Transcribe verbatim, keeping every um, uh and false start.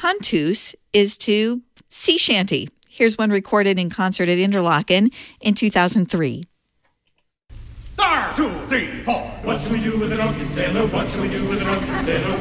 cantus is to sea shanty. Here's one recorded in concert at Interlaken in two thousand three. One, two, three, four. What shall we do with a drunken sailor? What shall we do with a drunken sailor?